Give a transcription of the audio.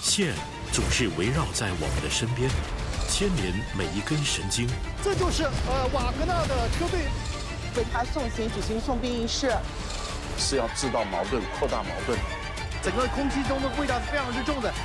线总是围绕在我们的身边，牵连每一根神经。 这就是瓦格纳的车队为他送行举行送殡仪式， 是要制造矛盾、扩大矛盾。 整个空气中的味道是非常之重的。